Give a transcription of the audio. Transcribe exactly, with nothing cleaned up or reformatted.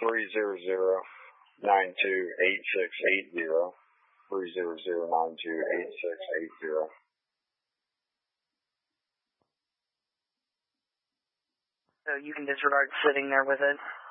three zero zero nine two eight six eight zero. three zero zero nine two eight six eight zero. So you can disregard sitting there with it?